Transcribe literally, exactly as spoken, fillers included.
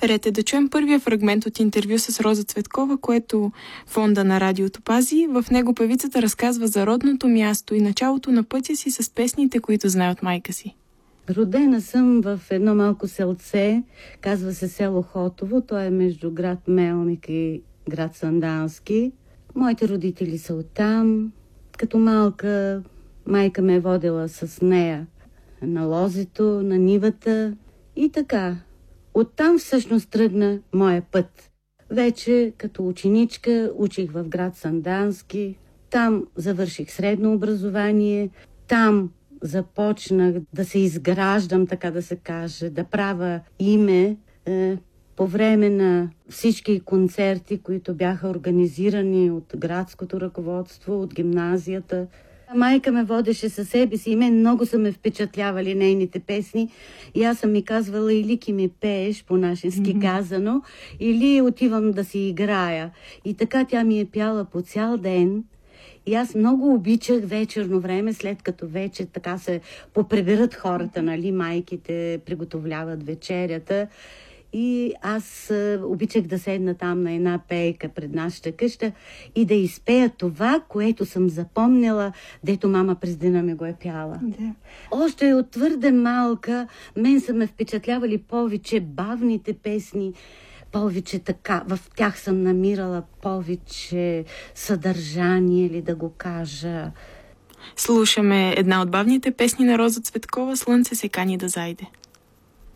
Ред е да чуем първия фрагмент от интервю с Роза Цветкова, което фонда на радиото пази. В него певицата разказва за родното място и началото на пътя си с песните, които знае от майка си. Родена съм в едно малко селце, казва се село Хотово. То е между град Мелник и град Сандански. Моите родители са оттам. Като малка майка ме е водила с нея на лозето, на нивата и така. Оттам всъщност тръгна моя път. Вече като ученичка учих в град Сандански. Там завърших средно образование. Там започнах да се изграждам, така да се каже, да правя име е, по време на всички концерти, които бяха организирани от градското ръководство, от гимназията. Майка ме водеше със себе си и мен много са ме впечатлявали нейните песни. И аз съм ми казвала, или ки ми пееш, по-нашенски mm-hmm. казано, или отивам да си играя. И така тя ми е пяла по цял ден. И аз много обичах вечерно време, след като вече така се поприберат хората, нали, майките приготовляват вечерята. И аз а, обичах да седна там на една пейка пред нашата къща и да изпея това, което съм запомнила, дето мама през дена ми го е пяла. Да. Още от твърде малка мен са ме впечатлявали повече бавните песни, повече така, в тях съм намирала повече съдържание, ли да го кажа. Слушаме една от бавните песни на Роза Цветкова, "Слънце се кани да зайде".